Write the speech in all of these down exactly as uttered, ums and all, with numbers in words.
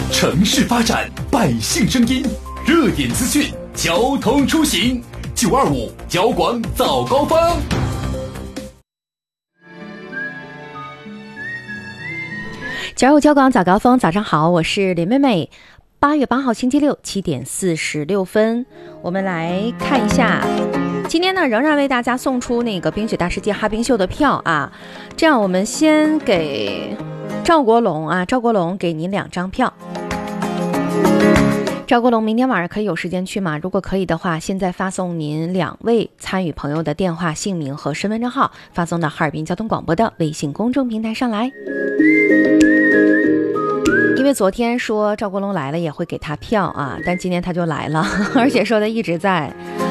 城市发展，百姓声音，热点资讯，交通出行。九二五交广早高峰。 九二五交广早高峰，早上好，我是林妹妹。八月八号星期六七点四十六分，我们来看一下。今天呢，仍然为大家送出那个冰雪大世界哈冰秀的票啊。这样，我们先给赵国龙啊，赵国龙给您两张票。赵国龙明天晚上可以有时间去吗？如果可以的话，现在发送您两位参与朋友的电话、姓名和身份证号，发送到哈尔滨交通广播的微信公众平台上来。因为昨天说赵国龙来了也会给他票啊，但今天他就来了，而且说他一直在。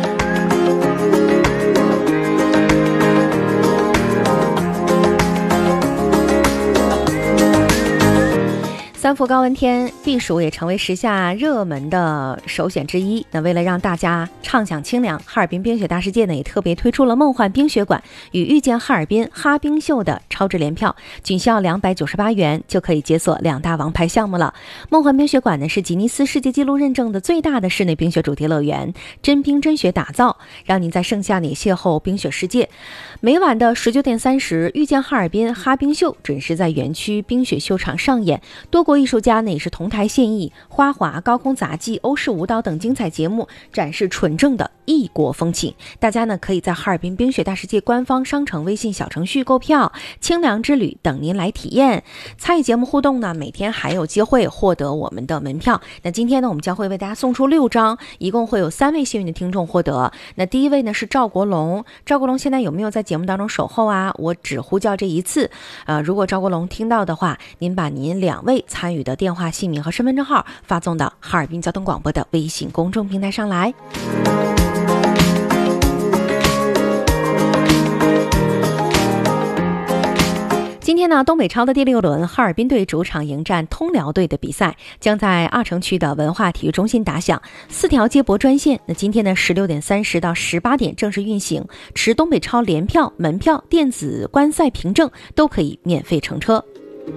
三伏高温天，避暑也成为时下热门的首选之一。那为了让大家畅享清凉，哈尔滨冰雪大世界呢也特别推出了梦幻冰雪馆与遇见哈尔滨哈冰秀的超值联票，仅需要两百九十八元就可以解锁两大王牌项目了。梦幻冰雪馆呢是吉尼斯世界纪录认证的最大的室内冰雪主题乐园，真冰真雪打造，让您在盛夏里邂逅冰雪世界。每晚的十九点三十，遇见哈尔滨哈冰秀准时在园区冰雪秀场上演，多国艺术家呢也是同台献艺，花滑、高空杂技、欧式舞蹈等精彩节目展示纯正的异国风情。大家呢可以在哈尔滨冰雪大世界官方商城微信小程序购票，清凉之旅等您来体验。参与节目互动呢，每天还有机会获得我们的门票。那今天呢，我们将会为大家送出六张，一共会有三位幸运的听众获得。那第一位呢是赵国龙，赵国龙现在有没有在节目当中守候啊？我只呼叫这一次，呃，如果赵国龙听到的话，您把您两位参与的电话、姓名和身份证号发送到哈尔滨交通广播的微信公众平台上来。今天呢，东北超的第六轮哈尔滨队主场迎战通辽队的比赛将在二城区的文化体育中心打响，四条接驳专线。那今天呢，十六点三十到十八点正式运行，持东北超联票、门票、电子观赛凭证都可以免费乘车。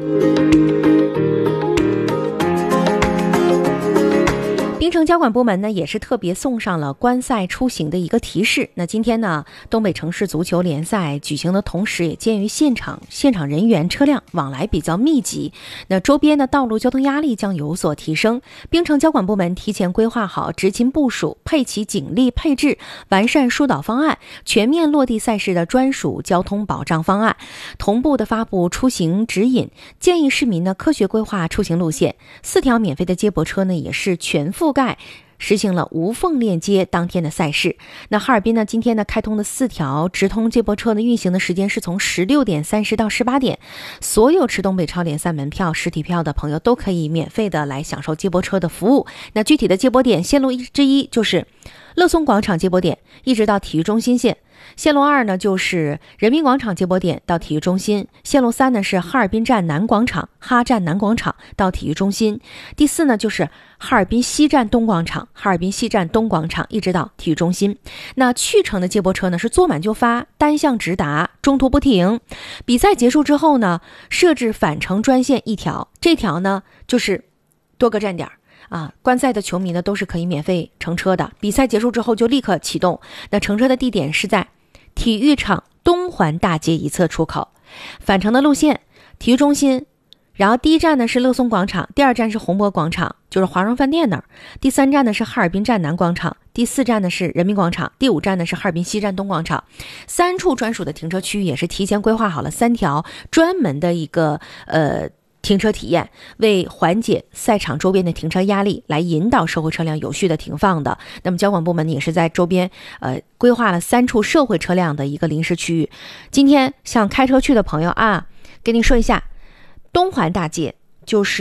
冰城交管部门呢也是特别送上了观赛出行的一个提示。那今天呢，东北城市足球联赛举行的同时，也鉴于现场现场人员车辆往来比较密集，那周边的道路交通压力将有所提升。冰城交管部门提前规划好执勤部署，配齐警力配置，完善疏导方案，全面落地赛事的专属交通保障方案，同步的发布出行指引，建议市民呢科学规划出行路线。四条免费的接驳车呢也是全覆盖。实行了无缝链接当天的赛事。那哈尔滨呢，今天呢开通的四条直通接驳车的运行的时间是从十六点三十到十八点，所有持东北超联赛门票、实体票的朋友都可以免费的来享受接驳车的服务。那具体的接驳点线路之一就是乐松广场接驳点，一直到体育中心线。线路二呢就是人民广场接驳点到体育中心，线路三呢是哈尔滨站南广场、哈站南广场到体育中心，第四呢就是哈尔滨西站东广场、哈尔滨西站东广场一直到体育中心。那去程的接驳车呢是坐满就发，单向直达，中途不停。比赛结束之后呢，设置返程专线一条，这条呢就是多个站点啊，观赛的球迷呢都是可以免费乘车的，比赛结束之后就立刻启动。那乘车的地点是在体育场东环大街一侧出口，返程的路线体育中心，然后第一站呢是乐松广场，第二站是红博广场，就是华润饭店那儿，第三站呢是哈尔滨站南广场，第四站呢是人民广场，第五站呢是哈尔滨西站东广场。三处专属的停车区也是提前规划好了三条专门的一个呃停车体验，为缓解赛场周边的停车压力，来引导社会车辆有序的停放的。那么交管部门也是在周边呃规划了三处社会车辆的一个临时区域。今天像开车去的朋友啊，跟您说一下，东环大街就是